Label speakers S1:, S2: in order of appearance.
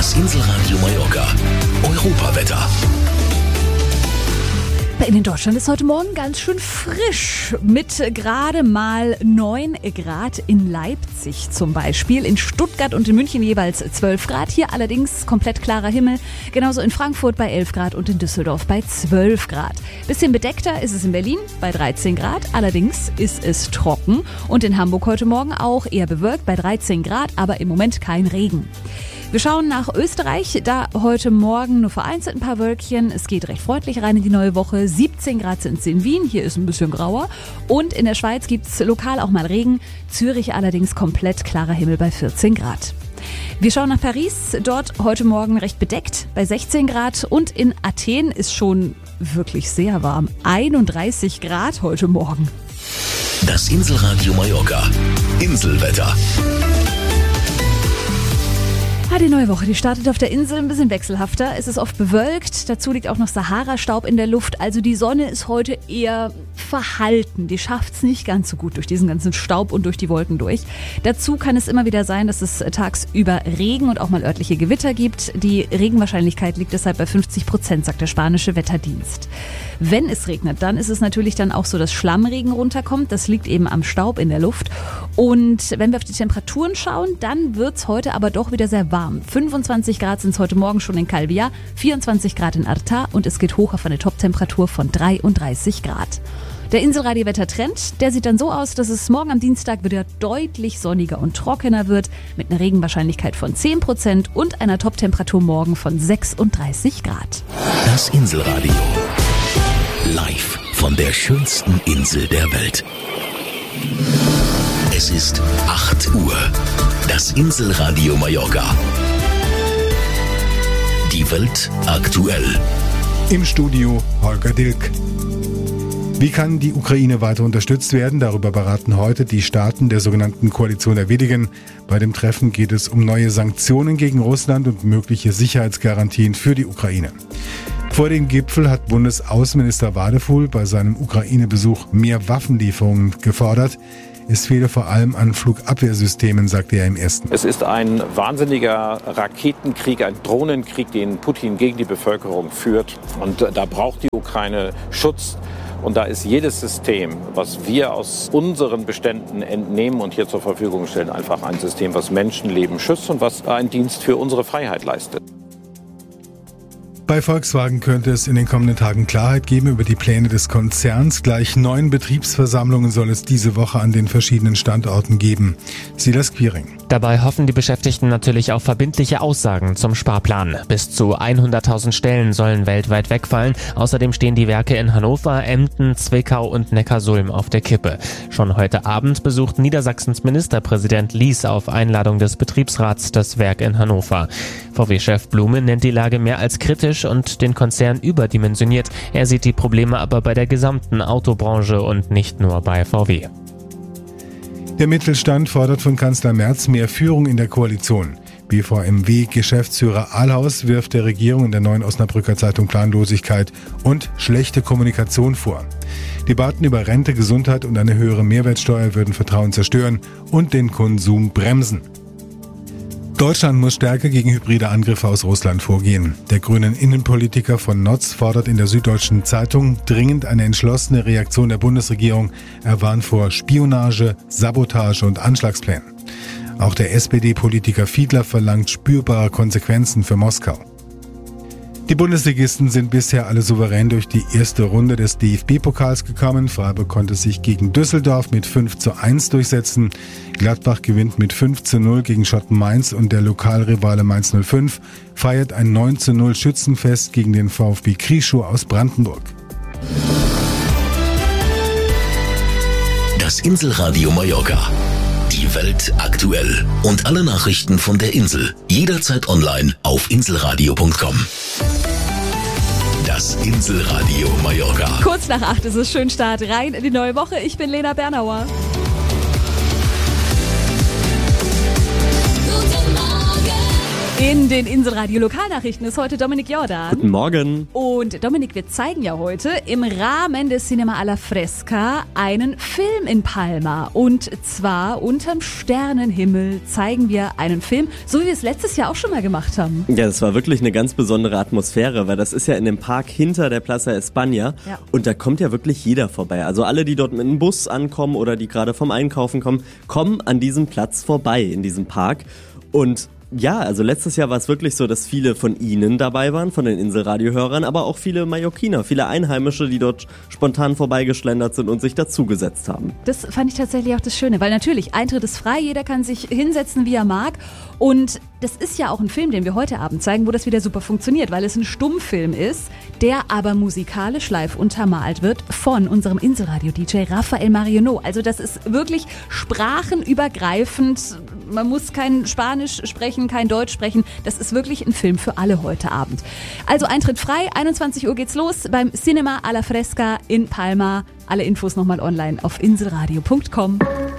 S1: Das Inselradio Mallorca. Europawetter.
S2: In Deutschland ist heute Morgen ganz schön frisch mit gerade mal 9 Grad in Leipzig zum Beispiel. In Stuttgart und in München jeweils 12 Grad. Hier allerdings komplett klarer Himmel. Genauso in Frankfurt bei 11 Grad und in Düsseldorf bei 12 Grad. Bisschen bedeckter ist es in Berlin bei 13 Grad. Allerdings ist es trocken. Und in Hamburg heute Morgen auch eher bewölkt bei 13 Grad, aber im Moment kein Regen. Wir schauen nach Österreich, da heute Morgen nur vereinzelt ein paar Wölkchen. Es geht recht freundlich rein in die neue Woche. 17 Grad sind es in Wien, hier ist ein bisschen grauer. Und in der Schweiz gibt es lokal auch mal Regen. Zürich allerdings komplett klarer Himmel bei 14 Grad. Wir schauen nach Paris, dort heute Morgen recht bedeckt bei 16 Grad. Und in Athen ist schon wirklich sehr warm, 31 Grad heute Morgen.
S1: Das Inselradio Mallorca. Inselwetter.
S2: Die neue Woche, die startet auf der Insel ein bisschen wechselhafter. Es ist oft bewölkt, dazu liegt auch noch Sahara-Staub in der Luft. Also die Sonne ist heute eher verhalten. Die schafft es nicht ganz so gut durch diesen ganzen Staub und durch die Wolken durch. Dazu kann es immer wieder sein, dass es tagsüber Regen und auch mal örtliche Gewitter gibt. Die Regenwahrscheinlichkeit liegt deshalb bei 50%, sagt der spanische Wetterdienst. Wenn es regnet, dann ist es natürlich dann auch so, dass Schlammregen runterkommt. Das liegt eben am Staub in der Luft. Und wenn wir auf die Temperaturen schauen, dann wird es heute aber doch wieder sehr warm. 25 Grad sind es heute Morgen schon in Calvià, 24 Grad in Artà und es geht hoch auf eine Toptemperatur von 33 Grad. Der Inselradio-Wettertrend, der sieht dann so aus, dass es morgen am Dienstag wieder deutlich sonniger und trockener wird, mit einer Regenwahrscheinlichkeit von 10% und einer Toptemperatur morgen von 36 Grad.
S1: Das Inselradio. Live von der schönsten Insel der Welt. Es ist 8 Uhr. Das Inselradio Mallorca. Die Welt aktuell.
S3: Im Studio Holger Dilk. Wie kann die Ukraine weiter unterstützt werden? Darüber beraten heute die Staaten der sogenannten Koalition der Willigen. Bei dem Treffen geht es um neue Sanktionen gegen Russland und mögliche Sicherheitsgarantien für die Ukraine. Vor dem Gipfel hat Bundesaußenminister Wadefuhl bei seinem Ukraine-Besuch mehr Waffenlieferungen gefordert. Es fehle vor allem an Flugabwehrsystemen, sagte er im ersten.
S4: Es ist ein wahnsinniger Raketenkrieg, ein Drohnenkrieg, den Putin gegen die Bevölkerung führt. Und da braucht die Ukraine Schutz. Und da ist jedes System, was wir aus unseren Beständen entnehmen und hier zur Verfügung stellen, einfach ein System, was Menschenleben schützt und was einen Dienst für unsere Freiheit leistet.
S3: Bei Volkswagen könnte es in den kommenden Tagen Klarheit geben über die Pläne des Konzerns. Gleich 9 Betriebsversammlungen soll es diese Woche an den verschiedenen Standorten geben. Silas Quiring.
S5: Dabei hoffen die Beschäftigten natürlich auf verbindliche Aussagen zum Sparplan. Bis zu 100.000 Stellen sollen weltweit wegfallen. Außerdem stehen die Werke in Hannover, Emden, Zwickau und Neckarsulm auf der Kippe. Schon heute Abend besucht Niedersachsens Ministerpräsident Lies auf Einladung des Betriebsrats das Werk in Hannover. VW-Chef Blume nennt die Lage mehr als kritisch und den Konzern überdimensioniert. Er sieht die Probleme aber bei der gesamten Autobranche und nicht nur bei VW.
S3: Der Mittelstand fordert von Kanzler Merz mehr Führung in der Koalition. BVMW-Geschäftsführer Ahlhaus wirft der Regierung in der Neuen Osnabrücker Zeitung Planlosigkeit und schlechte Kommunikation vor. Debatten über Rente, Gesundheit und eine höhere Mehrwertsteuer würden Vertrauen zerstören und den Konsum bremsen. Deutschland muss stärker gegen hybride Angriffe aus Russland vorgehen. Der grünen Innenpolitiker von Notz fordert in der Süddeutschen Zeitung dringend eine entschlossene Reaktion der Bundesregierung. Er warnt vor Spionage, Sabotage und Anschlagsplänen. Auch der SPD-Politiker Fiedler verlangt spürbare Konsequenzen für Moskau. Die Bundesligisten sind bisher alle souverän durch die erste Runde des DFB-Pokals gekommen. Freiburg konnte sich gegen Düsseldorf mit 5:1 durchsetzen. Gladbach gewinnt mit 5:0 gegen Schotten Mainz und der Lokalrivale Mainz 05 feiert ein 9:0 Schützenfest gegen den VfB Krieschow aus Brandenburg.
S1: Das Inselradio Mallorca. Die Welt aktuell. Und alle Nachrichten von der Insel. Jederzeit online auf inselradio.com. Das Inselradio Mallorca.
S2: Kurz nach 8 ist es schön Start rein in die neue Woche. Ich bin Lena Bernauer. In den Inselradio Lokalnachrichten ist heute Dominik Jordan.
S6: Guten Morgen.
S2: Und Dominik, wir zeigen ja heute im Rahmen des Cinema alla Fresca einen Film in Palma. Und zwar unterm Sternenhimmel zeigen wir einen Film, so wie wir es letztes Jahr auch schon mal gemacht haben.
S6: Ja, das war wirklich eine ganz besondere Atmosphäre, weil das ist ja in dem Park hinter der Plaza España. Ja. Und da kommt ja wirklich jeder vorbei. Also alle, die dort mit einem Bus ankommen oder die gerade vom Einkaufen kommen, kommen an diesem Platz vorbei in diesem Park. Und ja, also letztes Jahr war es wirklich so, dass viele von Ihnen dabei waren, von den Inselradiohörern, aber auch viele Mallorquiner, viele Einheimische, die dort spontan vorbeigeschlendert sind und sich dazugesetzt haben.
S2: Das fand ich tatsächlich auch das Schöne, weil natürlich, Eintritt ist frei, jeder kann sich hinsetzen, wie er mag. Und das ist ja auch ein Film, den wir heute Abend zeigen, wo das wieder super funktioniert, weil es ein Stummfilm ist, der aber musikalisch live untermalt wird von unserem Inselradio-DJ Rafael Marionot. Also das ist wirklich sprachenübergreifend. Man muss kein Spanisch sprechen, kein Deutsch sprechen. Das ist wirklich ein Film für alle heute Abend. Also Eintritt frei, 21 Uhr geht's los beim Cinema alla Fresca in Palma. Alle Infos nochmal online auf inselradio.com.